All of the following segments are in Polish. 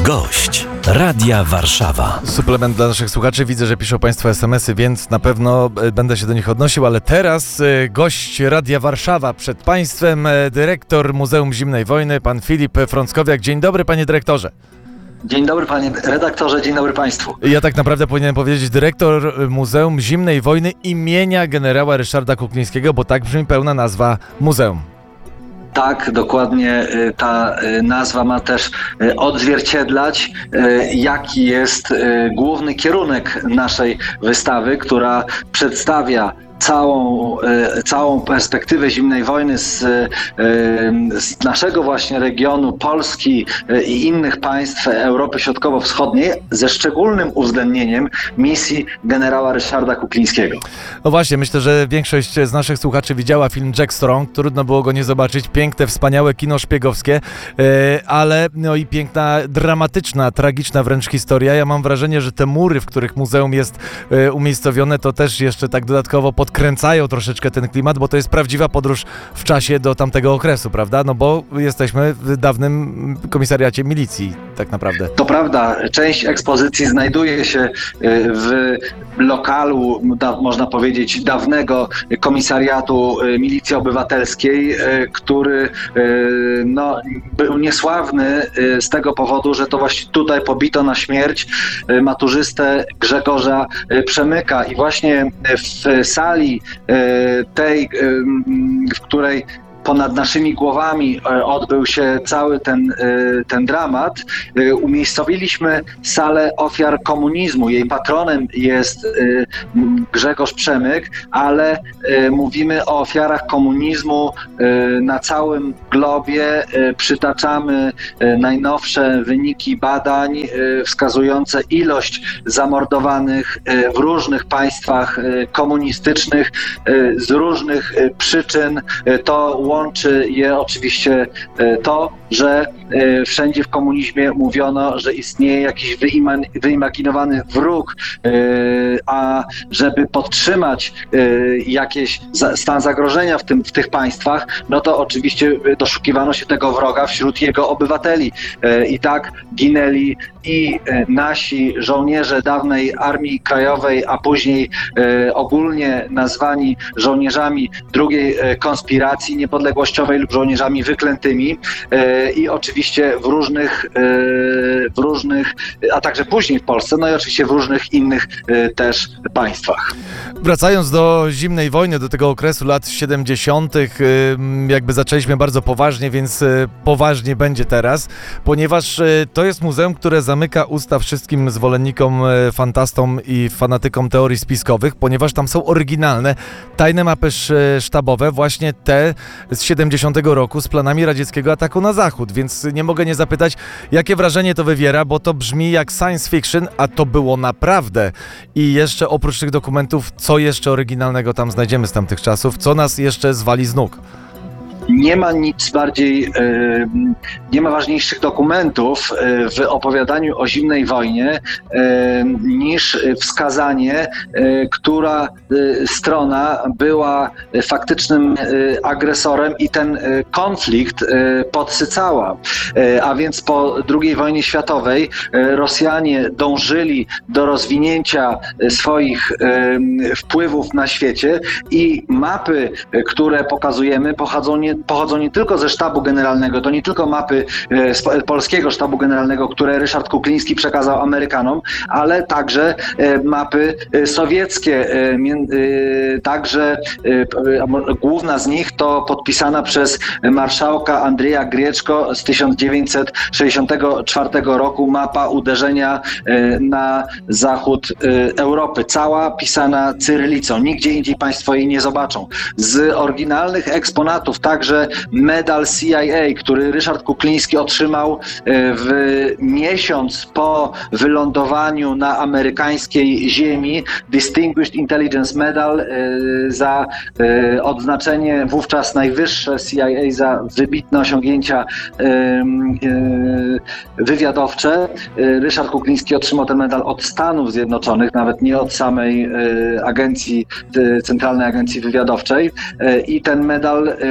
Gość Radia Warszawa. Suplement dla naszych słuchaczy. Widzę, że piszą Państwo SMS-y, więc na pewno będę się do nich odnosił, ale teraz gość Radia Warszawa przed Państwem, dyrektor Muzeum Zimnej Wojny, pan Filip Frąckowiak. Dzień dobry, panie dyrektorze. Dzień dobry, panie redaktorze, dzień dobry państwu. Ja tak naprawdę powinienem powiedzieć dyrektor Muzeum Zimnej Wojny imienia generała Ryszarda Kuklińskiego, bo tak brzmi pełna nazwa muzeum. Tak, dokładnie ta nazwa ma też odzwierciedlać, jaki jest główny kierunek naszej wystawy, która przedstawia całą perspektywę zimnej wojny z naszego właśnie regionu, Polski i innych państw Europy Środkowo-Wschodniej, ze szczególnym uwzględnieniem misji generała Ryszarda Kuklińskiego. No właśnie, myślę, że większość z naszych słuchaczy widziała film Jack Strong. Trudno było go nie zobaczyć. Piękne, wspaniałe kino szpiegowskie, ale no i piękna, dramatyczna, tragiczna wręcz historia. Ja mam wrażenie, że te mury, w których muzeum jest umiejscowione, to też jeszcze tak dodatkowo podkręcają troszeczkę ten klimat, bo to jest prawdziwa podróż w czasie do tamtego okresu, prawda? No bo jesteśmy w dawnym komisariacie milicji, tak naprawdę. To prawda, część ekspozycji znajduje się w lokalu, można powiedzieć, dawnego komisariatu Milicji Obywatelskiej, który był niesławny z tego powodu, że to właśnie tutaj pobito na śmierć maturzystę Grzegorza Przemyka i właśnie w sali tej, w której ponad naszymi głowami odbył się cały ten dramat, umiejscowiliśmy salę ofiar komunizmu. Jej patronem jest Grzegorz Przemyk, ale mówimy o ofiarach komunizmu na całym globie. Przytaczamy najnowsze wyniki badań wskazujące ilość zamordowanych w różnych państwach komunistycznych z różnych przyczyn. To łączy je oczywiście to, że wszędzie w komunizmie mówiono, że istnieje jakiś wyimaginowany wróg, a żeby podtrzymać jakiś stan zagrożenia w tych państwach, no to oczywiście doszukiwano się tego wroga wśród jego obywateli. I tak ginęli i nasi żołnierze dawnej Armii Krajowej, a później ogólnie nazwani żołnierzami drugiej konspiracji niepodległościowej lub żołnierzami wyklętymi i oczywiście w różnych, a także później w Polsce, no i oczywiście w różnych innych też państwach. Wracając do zimnej wojny, do tego okresu lat 70., jakby zaczęliśmy bardzo poważnie, więc poważnie będzie teraz, ponieważ to jest muzeum, które zamyka usta wszystkim zwolennikom, fantastom i fanatykom teorii spiskowych, ponieważ tam są oryginalne, tajne mapy sztabowe, właśnie te z 70 roku z planami radzieckiego ataku na zachód, więc nie mogę nie zapytać, jakie wrażenie to wywiera, bo to brzmi jak science fiction, a to było naprawdę. I jeszcze oprócz tych dokumentów, co jeszcze oryginalnego tam znajdziemy z tamtych czasów, co nas jeszcze zwali z nóg? Nie ma nic bardziej, nie ma ważniejszych dokumentów w opowiadaniu o zimnej wojnie niż wskazanie, która strona była faktycznym agresorem i ten konflikt podsycała. A więc po II wojnie światowej Rosjanie dążyli do rozwinięcia swoich wpływów na świecie i mapy, które pokazujemy, pochodzą nie tylko ze sztabu generalnego, to nie tylko mapy z polskiego sztabu generalnego, które Ryszard Kukliński przekazał Amerykanom, ale także mapy sowieckie. Także główna z nich to podpisana przez marszałka Andrzeja Grieczko z 1964 roku mapa uderzenia na zachód Europy. Cała pisana cyrylicą. Nigdzie indziej państwo jej nie zobaczą. Z oryginalnych eksponatów także medal CIA, który Ryszard Kukliński otrzymał w miesiąc po wylądowaniu na amerykańskiej ziemi, Distinguished Intelligence Medal za odznaczenie wówczas najwyższe CIA za wybitne osiągnięcia wywiadowcze. Ryszard Kukliński otrzymał ten medal od Stanów Zjednoczonych, nawet nie od samej agencji, Centralnej Agencji Wywiadowczej, i ten medal udało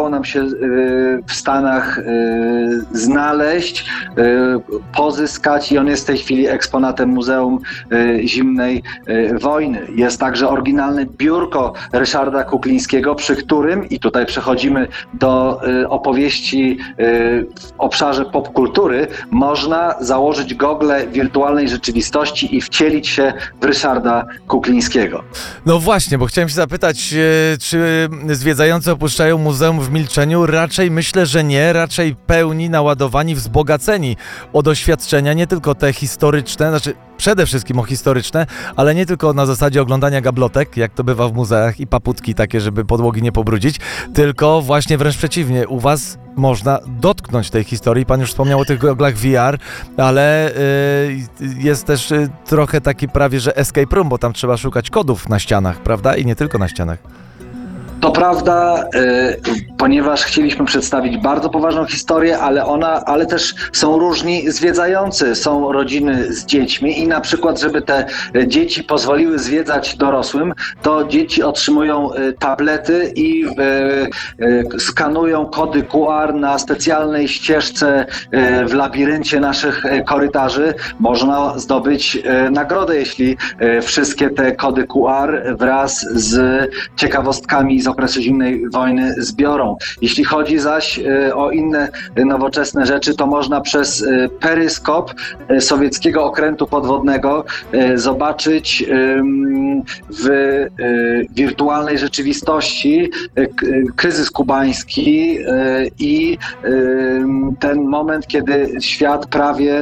udało nam się w Stanach znaleźć, pozyskać i on jest w tej chwili eksponatem Muzeum Zimnej Wojny. Jest także oryginalne biurko Ryszarda Kuklińskiego, przy którym, i tutaj przechodzimy do opowieści w obszarze popkultury, można założyć gogle wirtualnej rzeczywistości i wcielić się w Ryszarda Kuklińskiego. No właśnie, bo chciałem się zapytać, czy zwiedzający opuszczają muzeum w milczeniu? Raczej myślę, że nie. Raczej pełni, naładowani, wzbogaceni o doświadczenia, nie tylko te historyczne, znaczy przede wszystkim o historyczne, ale nie tylko na zasadzie oglądania gablotek, jak to bywa w muzeach i paputki takie, żeby podłogi nie pobrudzić, tylko właśnie wręcz przeciwnie. U was można dotknąć tej historii. Pan już wspomniał o tych goglach VR, ale jest też trochę taki prawie, że escape room, bo tam trzeba szukać kodów na ścianach, prawda? I nie tylko na ścianach. To prawda, ponieważ chcieliśmy przedstawić bardzo poważną historię, ale też są różni zwiedzający, są rodziny z dziećmi i na przykład, żeby te dzieci pozwoliły zwiedzać dorosłym, to dzieci otrzymują tablety i skanują kody QR na specjalnej ścieżce w labiryncie naszych korytarzy. Można zdobyć nagrodę, jeśli wszystkie te kody QR wraz z ciekawostkami z okresu zimnej wojny zbiorą. Jeśli chodzi zaś o inne nowoczesne rzeczy, to można przez peryskop sowieckiego okrętu podwodnego zobaczyć w wirtualnej rzeczywistości kryzys kubański i ten moment, kiedy świat prawie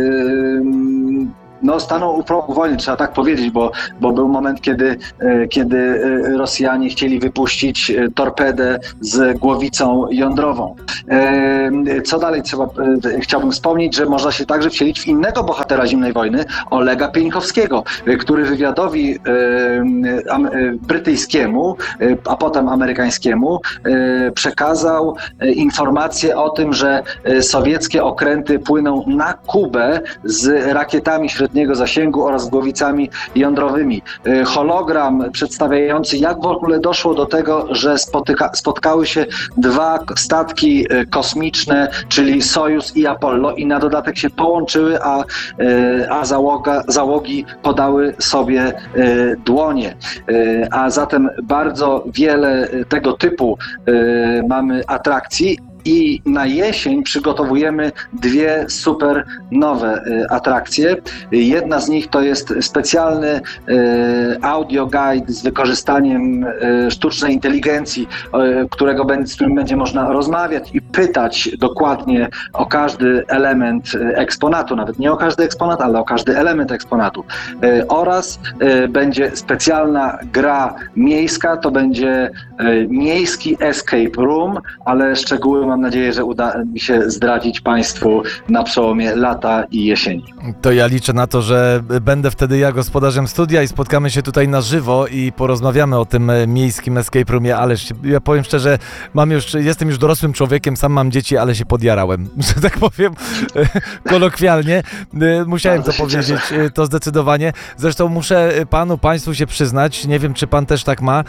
stanął u progu wojny, trzeba tak powiedzieć, bo był moment, kiedy Rosjanie chcieli wypuścić torpedę z głowicą jądrową. Co dalej chciałbym wspomnieć, że można się także wcielić w innego bohatera zimnej wojny, Olega Pieńkowskiego, który wywiadowi brytyjskiemu, a potem amerykańskiemu przekazał informację o tym, że sowieckie okręty płyną na Kubę z rakietami średniego zasięgu oraz głowicami jądrowymi. Hologram przedstawiający, jak w ogóle doszło do tego, że spotkały się dwa statki kosmiczne, czyli Sojus i Apollo, i na dodatek się połączyły, a załogi podały sobie dłonie. A zatem bardzo wiele tego typu mamy atrakcji. I na jesień przygotowujemy dwie super nowe atrakcje. Jedna z nich to jest specjalny audio guide z wykorzystaniem sztucznej inteligencji, z którym będzie można rozmawiać i pytać dokładnie o każdy element eksponatu, nawet nie o każdy eksponat, ale o każdy element eksponatu. Oraz będzie specjalna gra miejska, to będzie miejski escape room, ale szczegóły mam nadzieję, że uda mi się zdradzić Państwu na przełomie lata i jesieni. To ja liczę na to, że będę wtedy ja gospodarzem studia i spotkamy się tutaj na żywo i porozmawiamy o tym miejskim escape roomie, ale ja powiem szczerze, jestem już dorosłym człowiekiem, sam mam dzieci, ale się podjarałem, że tak powiem kolokwialnie. Musiałem to powiedzieć, to zdecydowanie. Zresztą muszę Państwu się przyznać, nie wiem, czy Pan też tak ma,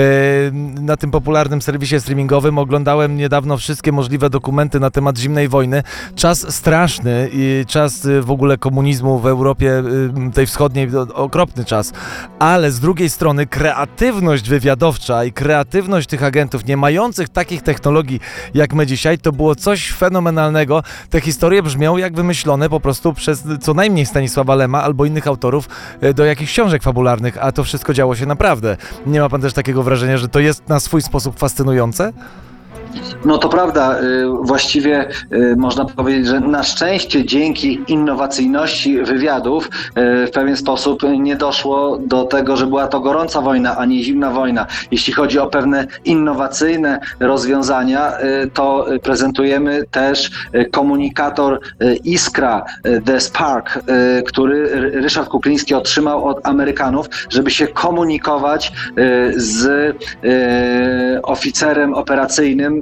na tym popularnym serwisie streamingowym oglądałem niedawno wszystkie możliwe dokumenty na temat zimnej wojny. Czas straszny i czas w ogóle komunizmu w Europie tej wschodniej, okropny czas. Ale z drugiej strony kreatywność wywiadowcza i kreatywność tych agentów nie mających takich technologii jak my dzisiaj, to było coś fenomenalnego. Te historie brzmią jak wymyślone po prostu przez co najmniej Stanisława Lema albo innych autorów do jakichś książek fabularnych, a to wszystko działo się naprawdę. Nie ma Pan też takiego wrażenia, że to jest na swój sposób fascynujące? No to prawda, właściwie można powiedzieć, że na szczęście dzięki innowacyjności wywiadów w pewien sposób nie doszło do tego, że była to gorąca wojna, a nie zimna wojna. Jeśli chodzi o pewne innowacyjne rozwiązania, to prezentujemy też komunikator Iskra, The Spark, który Ryszard Kukliński otrzymał od Amerykanów, żeby się komunikować z oficerem operacyjnym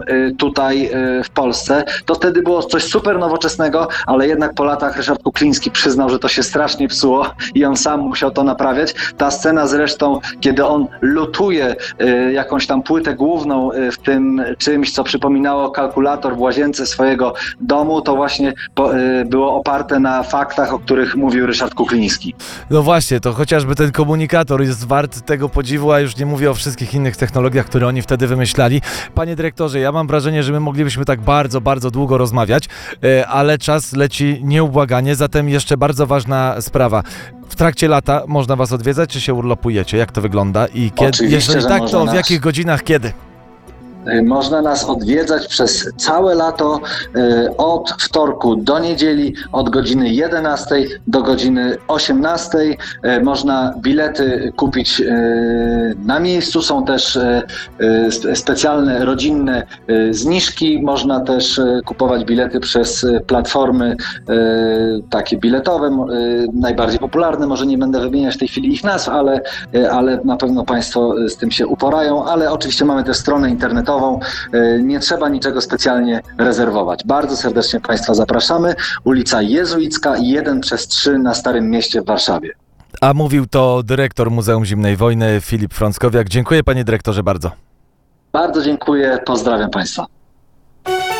tutaj w Polsce. To wtedy było coś super nowoczesnego, ale jednak po latach Ryszard Kukliński przyznał, że to się strasznie psuło i on sam musiał to naprawiać. Ta scena zresztą, kiedy on lutuje jakąś tam płytę główną w tym czymś, co przypominało kalkulator w łazience swojego domu, to właśnie było oparte na faktach, o których mówił Ryszard Kukliński. No właśnie, to chociażby ten komunikator jest wart tego podziwu, a już nie mówię o wszystkich innych technologiach, które oni wtedy wymyślali. Panie dyrektorze, ja mam wrażenie, że my moglibyśmy tak bardzo, bardzo długo rozmawiać, ale czas leci nieubłaganie, zatem jeszcze bardzo ważna sprawa. W trakcie lata można was odwiedzać, czy się urlopujecie? Jak to wygląda? I kiedy, Oczywiście, jeżeli że tak, można to w nas- jakich godzinach, kiedy? Można nas odwiedzać przez całe lato od wtorku do niedzieli, od godziny 11 do godziny 18. Można bilety kupić na miejscu, są też specjalne rodzinne zniżki. Można też kupować bilety przez platformy takie biletowe, najbardziej popularne. Może nie będę wymieniać w tej chwili ich nazw, ale na pewno Państwo z tym się uporają, ale oczywiście mamy też stronę internetową. Nie trzeba niczego specjalnie rezerwować. Bardzo serdecznie Państwa zapraszamy. Ulica Jezuicka 1/3 na Starym Mieście w Warszawie. A mówił to dyrektor Muzeum Zimnej Wojny Filip Frąckowiak. Dziękuję panie dyrektorze bardzo. Bardzo dziękuję. Pozdrawiam Państwa.